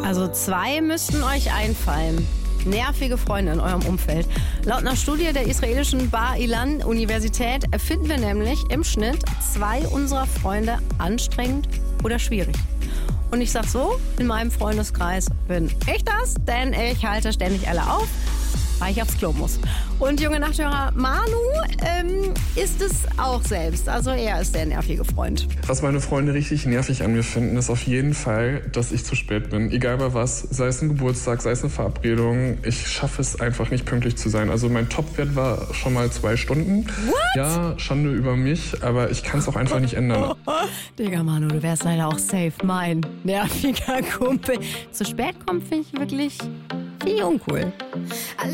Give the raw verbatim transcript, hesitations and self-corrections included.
Also zwei müssten euch einfallen. Nervige Freunde in eurem Umfeld. Laut einer Studie der israelischen Bar-Ilan-Universität finden wir nämlich im Schnitt zwei unserer Freunde anstrengend oder schwierig. Und ich sag so, in meinem Freundeskreis bin ich das, denn ich halte ständig alle auf, weil ich aufs Klo muss. Und junge Nachthörer, Manu ähm, ist es auch selbst. Also er ist der nervige Freund. Was meine Freunde richtig nervig an mir finden, ist auf jeden Fall, dass ich zu spät bin. Egal bei was, sei es ein Geburtstag, sei es eine Verabredung. Ich schaffe es einfach nicht pünktlich zu sein. Also mein Topwert war schon mal zwei Stunden. What? Ja, Schande über mich, aber ich kann es auch einfach nicht ändern. Digga, Manu, du wärst leider auch safe mein nerviger Kumpel. Zu spät kommen finde ich wirklich wie uncool.